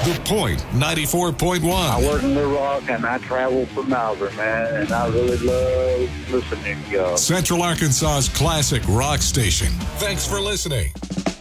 The Point 94.1. I work in Little Rock and I travel for Malvern, man, and I really love listening to y'all. Central Arkansas's classic rock station. Thanks for listening.